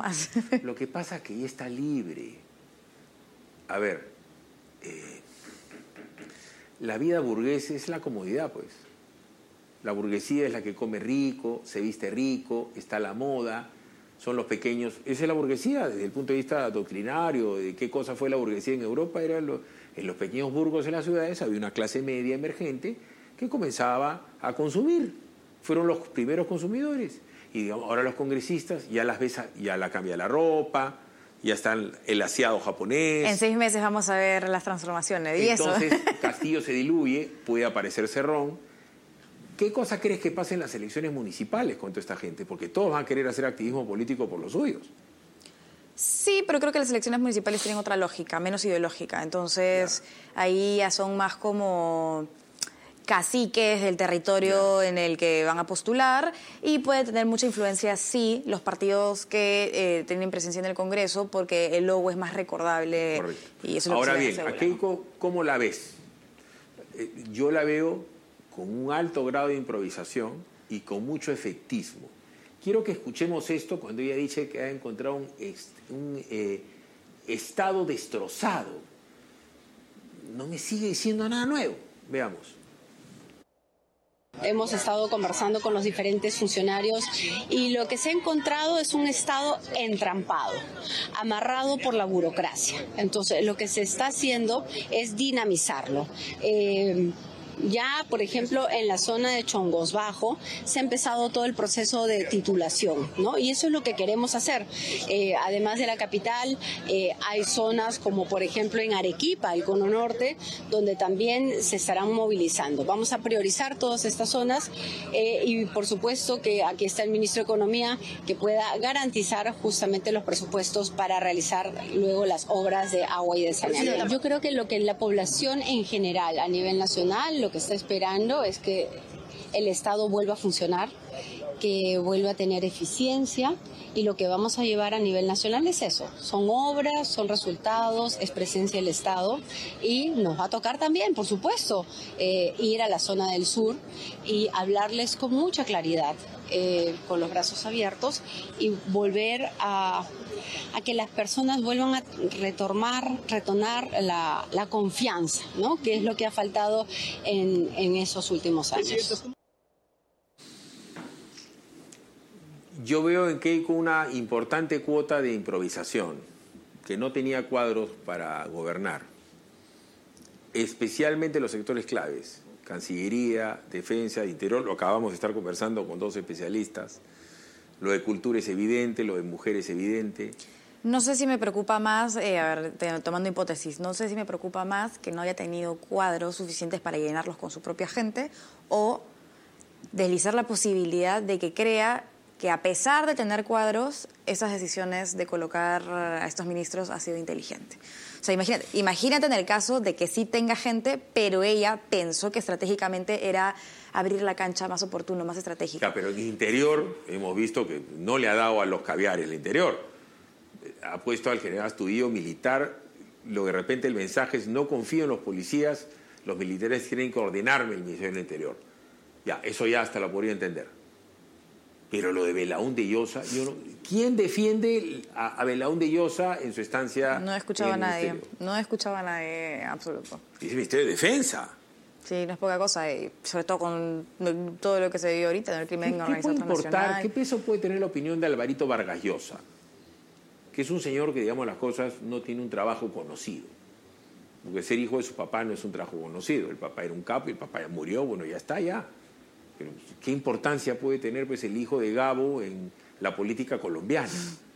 más. Lo que pasa es que ella está libre. A ver, la vida burguesa es la comodidad, pues. La burguesía es la que come rico, se viste rico, está a la moda, son los pequeños. Esa es la burguesía desde el punto de vista doctrinario, de qué cosa fue la burguesía en Europa. En los pequeños burgos en las ciudades había una clase media emergente que comenzaba a consumir. Fueron los primeros consumidores. Y digamos, ahora los congresistas ya las ves, ya la cambia la ropa, ya están el aseado japonés. En 6 meses vamos a ver las transformaciones. ¿Y entonces, eso? Castillo se diluye, puede aparecer Cerrón. ¿Qué cosa crees que pasa en las elecciones municipales con toda esta gente? Porque todos van a querer hacer activismo político por los suyos. Sí, pero creo que las elecciones municipales tienen otra lógica, menos ideológica. Entonces, ahí ya son más como caciques del territorio en el que van a postular, y puede tener mucha influencia, sí, los partidos que tienen presencia en el Congreso, porque el logo es más recordable. Correcto. Y eso es lo Ahora que bien, a Keiko, ¿cómo la ves? Yo la veo con un alto grado de improvisación y con mucho efectismo. Quiero que escuchemos esto cuando ella dice que ha encontrado un estado destrozado. No me sigue diciendo nada nuevo. Veamos. Hemos estado conversando con los diferentes funcionarios y lo que se ha encontrado es un Estado entrampado, amarrado por la burocracia. Entonces, lo que se está haciendo es dinamizarlo. Ya, por ejemplo, en la zona de Chongos Bajo se ha empezado todo el proceso de titulación, ¿no? Y eso es lo que queremos hacer. Además de la capital, hay zonas como, por ejemplo, en Arequipa, el Cono Norte, donde también se estarán movilizando. Vamos a priorizar todas estas zonas y, por supuesto, que aquí está el ministro de Economía, que pueda garantizar justamente los presupuestos para realizar luego las obras de agua y de saneamiento. Yo creo que lo que la población en general, a nivel nacional, lo que está esperando es que el Estado vuelva a funcionar, que vuelva a tener eficiencia, y lo que vamos a llevar a nivel nacional es eso. Son obras, son resultados, es presencia del Estado, y nos va a tocar también, por supuesto, ir a la zona del sur y hablarles con mucha claridad, con los brazos abiertos, y volver a que las personas vuelvan a retomar la confianza, ¿no? Que es lo que ha faltado en esos últimos años. Yo veo en Keiko una importante cuota de improvisación, que no tenía cuadros para gobernar, especialmente los sectores claves, Cancillería, Defensa, Interior. Lo acabamos de estar conversando con 2 especialistas. Lo de cultura es evidente, lo de mujer es evidente. No sé si me preocupa más, tomando hipótesis, no sé si me preocupa más que no haya tenido cuadros suficientes para llenarlos con su propia gente, o deslizar la posibilidad de que crea que, a pesar de tener cuadros, esas decisiones de colocar a estos ministros ha sido inteligente. O sea, imagínate en el caso de que sí tenga gente, pero ella pensó que estratégicamente era abrir la cancha más oportuno, más estratégico. Ya, pero en Interior hemos visto que no le ha dado a los caviares el Interior. Ha puesto al general Astudillo militar. Lo de repente el mensaje es: no confío en los policías, los militares tienen que ordenarme el Ministerio del Interior. Ya, eso ya hasta lo podría entender. Pero lo de Belaúnde Llosa, ¿quién defiende a Belaúnde Llosa en su estancia? No he escuchado a nadie, no he escuchado a nadie en absoluto. Es el Ministerio de Defensa. Sí, no es poca cosa, y sobre todo con todo lo que se vive ahorita en el crimen organizado internacional. ¿Qué peso puede tener la opinión de Alvarito Vargas Llosa? Que es un señor que, digamos las cosas, no tiene un trabajo conocido. Porque ser hijo de su papá no es un trabajo conocido. El papá era un capo y el papá ya murió, bueno, ya está, ya. Pero ¿qué importancia puede tener, pues, el hijo de Gabo en la política colombiana?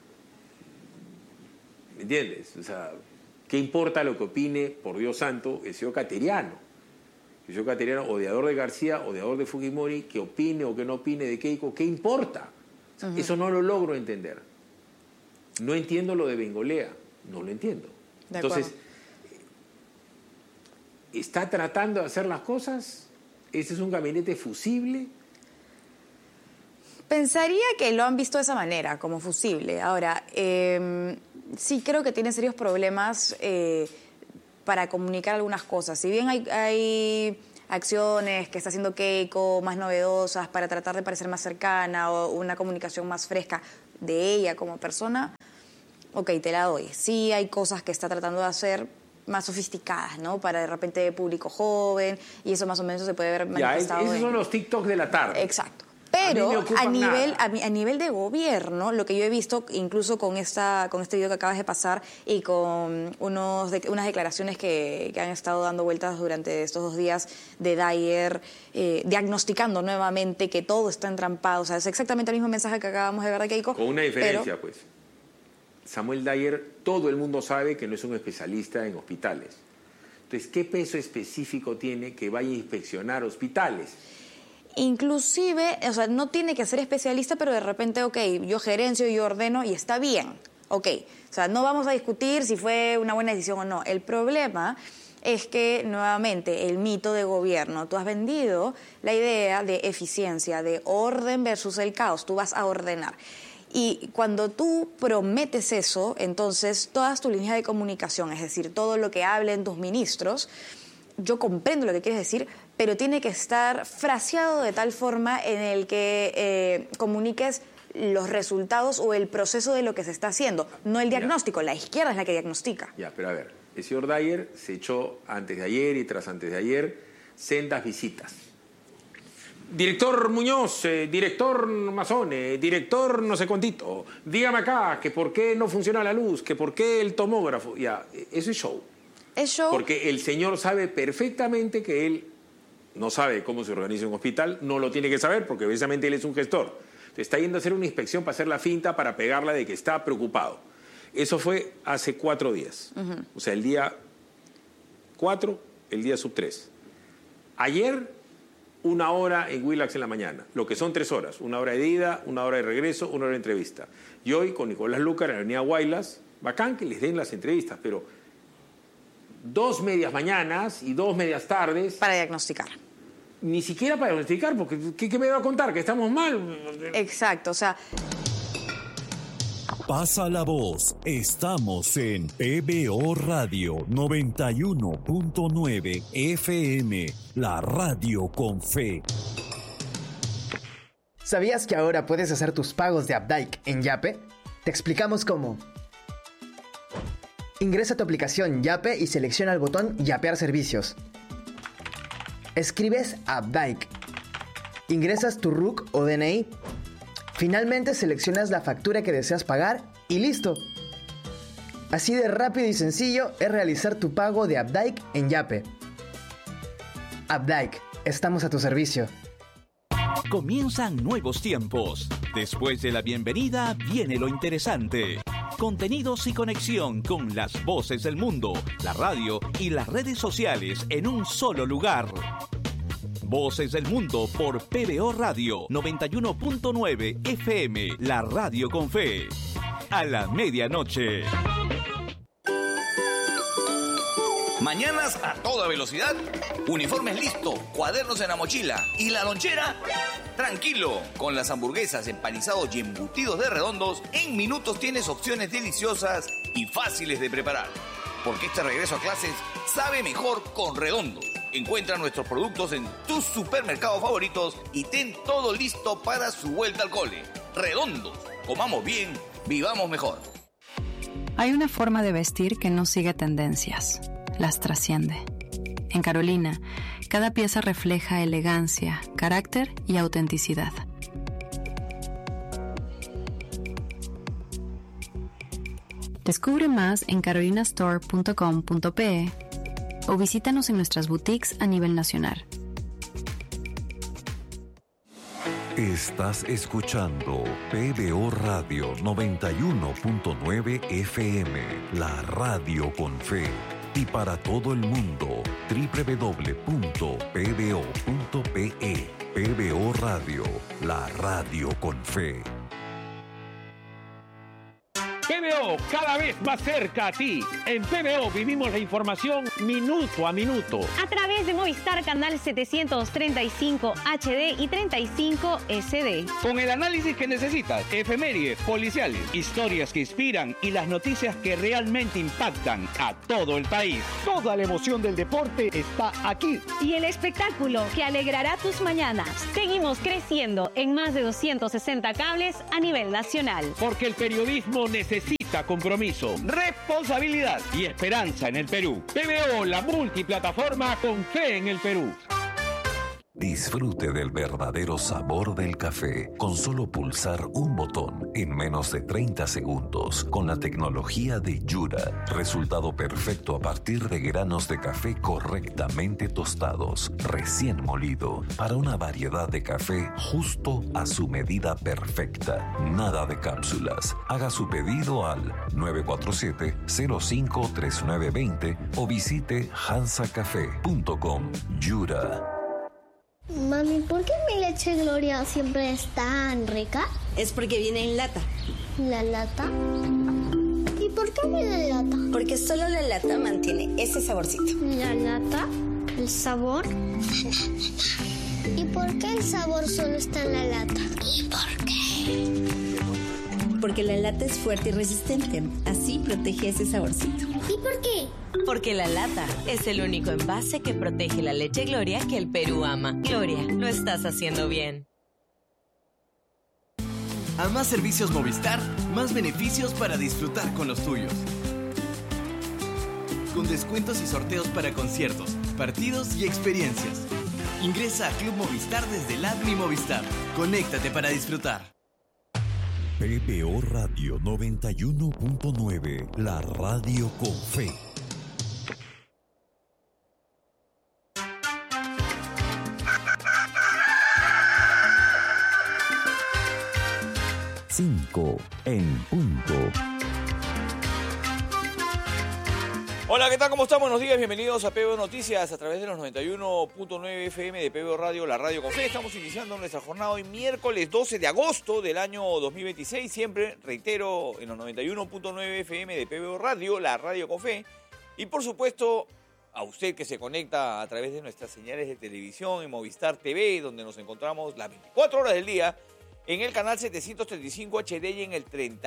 ¿Me entiendes? O sea, ¿qué importa lo que opine, por Dios santo, el señor Cateriano? El señor Cateriano, odiador de García, odiador de Fujimori, que opine o que no opine de Keiko, ¿qué importa? O sea, eso no lo logro entender. No entiendo lo de Bengolea, no lo entiendo. Entonces, ¿está tratando de hacer las cosas? ¿Este es un gabinete fusible? Pensaría que lo han visto de esa manera, como fusible. Ahora, sí creo que tiene serios problemas para comunicar algunas cosas. Si bien hay acciones que está haciendo Keiko más novedosas para tratar de parecer más cercana, o una comunicación más fresca de ella como persona, ok, te la doy. Sí hay cosas que está tratando de hacer más sofisticadas, ¿no? Para de repente público joven, y eso más o menos se puede ver manifestado. Esos son los TikToks de la tarde. Exacto. Pero a nivel de gobierno, lo que yo he visto, incluso con este video que acabas de pasar y con unas declaraciones que han estado dando vueltas durante estos 2 días de Dyer, diagnosticando nuevamente que todo está entrampado. O sea, es exactamente el mismo mensaje que acabamos de ver de Keiko. Con una diferencia, pues. Samuel Dyer, todo el mundo sabe que no es un especialista en hospitales. Entonces, ¿qué peso específico tiene que vaya a inspeccionar hospitales? Inclusive, o sea, no tiene que ser especialista, pero de repente, ok, yo gerencio, yo ordeno y está bien, ok. O sea, no vamos a discutir si fue una buena decisión o no. El problema es que, nuevamente, el mito de gobierno, tú has vendido la idea de eficiencia, de orden versus el caos, tú vas a ordenar. Y cuando tú prometes eso, entonces todas tus líneas de comunicación, es decir, todo lo que hablen tus ministros, yo comprendo lo que quieres decir, pero tiene que estar fraseado de tal forma en el que comuniques los resultados o el proceso de lo que se está haciendo, no el diagnóstico. La izquierda es la que diagnostica. Ya, pero a ver, el señor Dyer se echó antes de ayer y tras antes de ayer sendas visitas. Director Muñoz, director Mazone, director no sé cuántito, dígame acá que por qué no funciona la luz, que por qué el tomógrafo. Ya, eso es show. Es show. Porque el señor sabe perfectamente que él no sabe cómo se organiza un hospital, no lo tiene que saber porque precisamente él es un gestor. Está yendo a hacer una inspección para hacer la finta, para pegarla de que está preocupado. Eso fue hace 4 días. O sea, el día 4, el día sub 3. Ayer, 1 hora en Willax en la mañana, lo que son 3 horas. 1 hora de ida, 1 hora de regreso, 1 hora de entrevista. Y hoy con Nicolás Lucar en la avenida Guaylas, bacán que les den las entrevistas, pero 2 medias mañanas y 2 medias tardes. Para diagnosticar. Ni siquiera para diagnosticar, porque ¿qué me va a contar? ¿Que estamos mal? Exacto, o sea... Pasa la voz. Estamos en PBO Radio 91.9 FM, la radio con fe. ¿Sabías que ahora puedes hacer tus pagos de Updike en Yape? Te explicamos cómo. Ingresa a tu aplicación Yape y selecciona el botón Yapear servicios. Escribes Updike. Ingresas tu RUC o DNI. Finalmente seleccionas la factura que deseas pagar y listo. Así de rápido y sencillo es realizar tu pago de Updike en Yape. Updike, estamos a tu servicio. Comienzan nuevos tiempos. Después de la bienvenida viene lo interesante. Contenidos y conexión con las voces del mundo, la radio y las redes sociales en un solo lugar. Voces del Mundo por PBO Radio 91.9 FM, la radio con fe. A la medianoche. Mañanas a toda velocidad, uniformes listo, cuadernos en la mochila y la lonchera. Tranquilo, con las hamburguesas, empanizados y embutidos de Redondos, en minutos tienes opciones deliciosas y fáciles de preparar. Porque este regreso a clases sabe mejor con Redondos. Encuentra nuestros productos en tus supermercados favoritos y ten todo listo para su vuelta al cole. Redondos, comamos bien, vivamos mejor. Hay una forma de vestir que no sigue tendencias, las trasciende. En Carolina, cada pieza refleja elegancia, carácter y autenticidad. Descubre más en carolinastore.com.pe o visítanos en nuestras boutiques a nivel nacional. Estás escuchando PBO Radio 91.9 FM, la radio con fe. Y para todo el mundo, www.pbo.pe. PBO Radio, la radio con fe. PBO, cada vez más cerca a ti. En PBO vivimos la información minuto a minuto. A través de Movistar Canal 735 HD y 35 SD. Con el análisis que necesitas, efemérides, policiales, historias que inspiran y las noticias que realmente impactan a todo el país. Toda la emoción del deporte está aquí. Y el espectáculo que alegrará tus mañanas. Seguimos creciendo en más de 260 cables a nivel nacional. Porque el periodismo necesita Conecta compromiso, responsabilidad y esperanza en el Perú. PBO, la multiplataforma con fe en el Perú. Disfrute del verdadero sabor del café con solo pulsar un botón en menos de 30 segundos con la tecnología de Yura. Resultado perfecto a partir de granos de café correctamente tostados, recién molido, para una variedad de café justo a su medida perfecta. Nada de cápsulas. Haga su pedido al 947-053920 o visite hansacafé.com. Yura. Mami, ¿por qué mi leche Gloria siempre es tan rica? Es porque viene en lata. ¿La lata? ¿Y por qué viene en lata? Porque solo la lata mantiene ese saborcito. ¿La lata? ¿El sabor? ¿Y por qué el sabor solo está en la lata? ¿Y por qué? Porque la lata es fuerte y resistente. Así protege ese saborcito. ¿Y por qué? Porque la lata es el único envase que protege la leche Gloria que el Perú ama. Gloria, lo estás haciendo bien. A más servicios Movistar, más beneficios para disfrutar con los tuyos. Con descuentos y sorteos para conciertos, partidos y experiencias. Ingresa a Club Movistar desde la app Mi Movistar. Conéctate para disfrutar. PBO Radio 91.9, la radio con fe. Cinco en punto. Hola, ¿qué tal? ¿Cómo están? Buenos días, bienvenidos a PBO Noticias a través de los 91.9 FM de PBO Radio, la radio con fe. Estamos iniciando nuestra jornada hoy miércoles 12 de agosto del año 2026, siempre, reitero, en los 91.9 FM de PBO Radio, la radio con fe. Y por supuesto, a usted que se conecta a través de nuestras señales de televisión en Movistar TV, donde nos encontramos las 24 horas del día, en el canal 735 HD y en el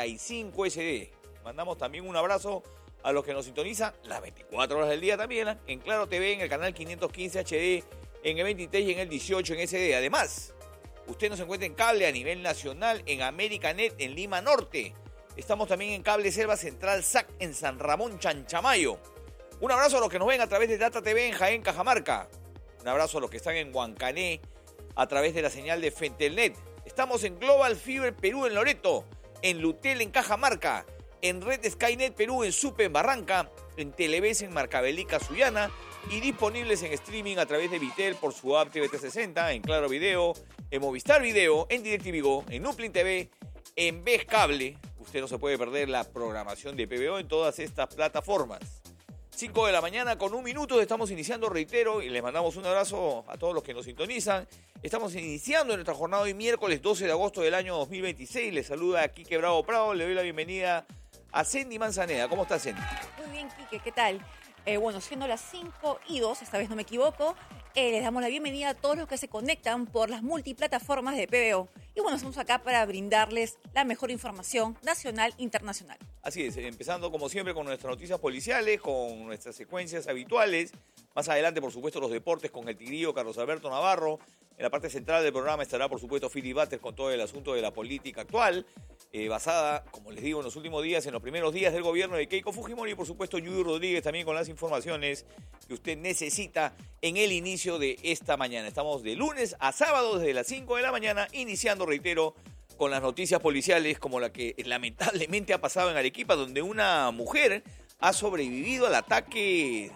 35 SD. Mandamos también un abrazo a los que nos sintonizan las 24 horas del día también, en Claro TV, en el canal 515 HD, en el 23 y en el 18 en SD. Además, usted nos encuentra en cable a nivel nacional, en Americanet, en Lima Norte. Estamos también en Cable Selva Central SAC, en San Ramón, Chanchamayo. Un abrazo a los que nos ven a través de Data TV en Jaén, Cajamarca. Un abrazo a los que están en Huancané a través de la señal de Fentelnet. Estamos en Global Fiber Perú en Loreto, en Lutel en Cajamarca, en Red Skynet Perú en Supe en Barranca, en Televes en Marcabelica, Sullana, y disponibles en streaming a través de Vitel por su app TV360, en Claro Video, en Movistar Video, en DirecTV, en Nuplin TV, en Vez Cable. Usted no se puede perder la programación de PBO en todas estas plataformas. 5 de la mañana con 1 minuto, estamos iniciando, reitero, y les mandamos un abrazo a todos los que nos sintonizan. Estamos iniciando nuestra jornada hoy miércoles 12 de agosto del año 2026. Les saluda Quique Bravo Prado, le doy la bienvenida a Sendy Manzaneda. ¿Cómo estás, Sendy? Muy bien, Quique, ¿qué tal? Bueno, siendo las 5:02, esta vez no me equivoco, les damos la bienvenida a todos los que se conectan por las multiplataformas de PBO. Y bueno, estamos acá para brindarles la mejor información nacional e internacional. Así es, empezando como siempre con nuestras noticias policiales, con nuestras secuencias habituales. Más adelante, por supuesto, los deportes con el Tigrillo Carlos Alberto Navarro. En la parte central del programa estará, por supuesto, Philip Bates con todo el asunto de la política actual, basada, como les digo, en los últimos días, en los primeros días del gobierno de Keiko Fujimori, y por supuesto, Yuyu Rodríguez también con las informaciones que usted necesita en el inicio de esta mañana. Estamos de lunes a sábado desde las 5 de la mañana, iniciando, reitero, con las noticias policiales como la que lamentablemente ha pasado en Arequipa, donde una mujer ha sobrevivido al ataque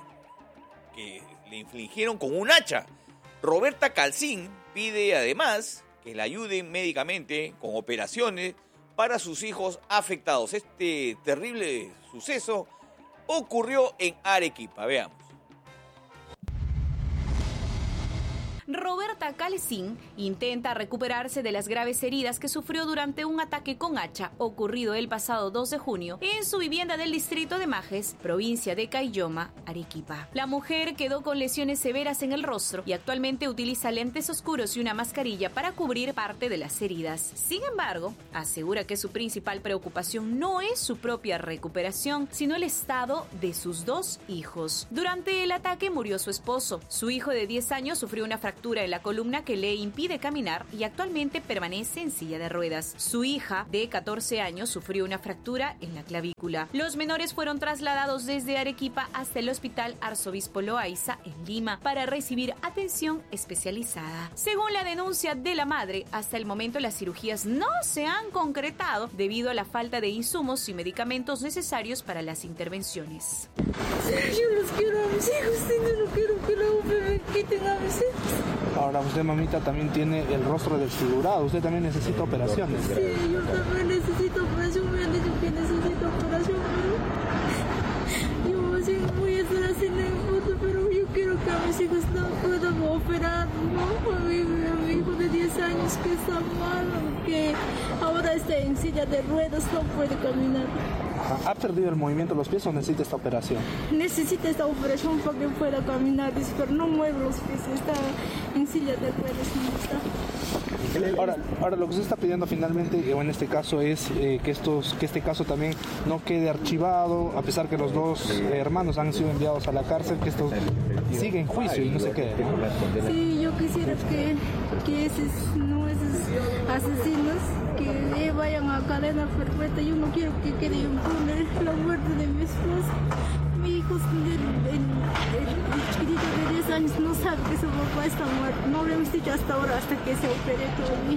que le infligieron con un hacha. Roberta Calcín pide además que la ayuden médicamente con operaciones para sus hijos afectados. Este terrible suceso ocurrió en Arequipa. Veamos. Roberta Calcín intenta recuperarse de las graves heridas que sufrió durante un ataque con hacha ocurrido el pasado 2 de junio en su vivienda del distrito de Majes, provincia de Caylloma, Arequipa. La mujer quedó con lesiones severas en el rostro y actualmente utiliza lentes oscuros y una mascarilla para cubrir parte de las heridas. Sin embargo, asegura que su principal preocupación no es su propia recuperación, sino el estado de sus 2 hijos. Durante el ataque murió su esposo. Su hijo de 10 años sufrió una fractura fractura en la columna que le impide caminar y actualmente permanece en silla de ruedas. Su hija, de 14 años, sufrió una fractura en la clavícula. Los menores fueron trasladados desde Arequipa hasta el Hospital Arzobispo Loaiza en Lima para recibir atención especializada. Según la denuncia de la madre, hasta el momento las cirugías no se han concretado debido a la falta de insumos y medicamentos necesarios para las intervenciones. Yo los quiero a mis hijos, no quiero que la UPE me quiten a mis hijos. Ahora usted, mamita, también tiene el rostro desfigurado, usted también necesita operaciones. Sí, yo también necesito operación, me han dicho que necesito operación, pero yo sí voy a estar haciendo el foto, pero yo quiero que a mis hijos no puedan operar, ¿no? A mi hijo de 10 años que está mal, que ahora está en silla de ruedas, no puede caminar. ¿Ha perdido el movimiento de los pies o necesita esta operación? Necesita esta operación para que pueda caminar, pero no mueve los pies, está en silla de ruedas. Ahora lo que se está pidiendo finalmente, o en este caso, es que este caso también no quede archivado, a pesar que los dos hermanos han sido enviados a la cárcel, que esto siga en juicio y no se quede. Sí, yo quisiera que esos asesinos que vayan a cadena perpetua. Yo no quiero que quede impune la muerte de mi esposo. Mi hijo, el chiquitito de 10 años, no sabe que su papá está muerto. No le hemos dicho hasta ahora, hasta que se opere todavía.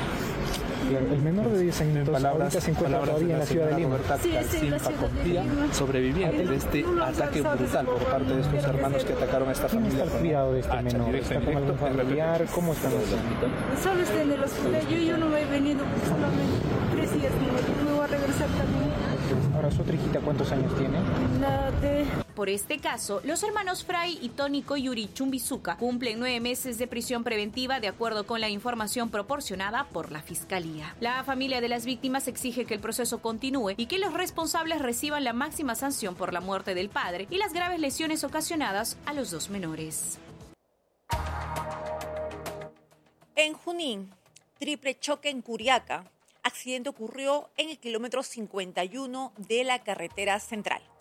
El menor de 10 años ahorita se encuentra todavía en la ciudad de Lima. Sí, en la ciudad de Lima. Sobreviviente de este ataque brutal por parte de estos hermanos que atacaron a esta familia. ¿Quién está al cuidado de este menor? ¿Está con algún familiar? ¿Cómo está? Solo está en el hospital. Yo no me he venido solamente 3 días. No me voy a regresar también. Ahora, ¿su otra hijita cuántos años tiene? Por este caso, los hermanos Fray y Tónico Yuri Chumbizuca cumplen 9 meses de prisión preventiva de acuerdo con la información proporcionada por la Fiscalía. La familia de las víctimas exige que el proceso continúe y que los responsables reciban la máxima sanción por la muerte del padre y las graves lesiones ocasionadas a los dos menores. En Junín, triple choque en Curiaca. Accidente ocurrió en el kilómetro 51 de la carretera central.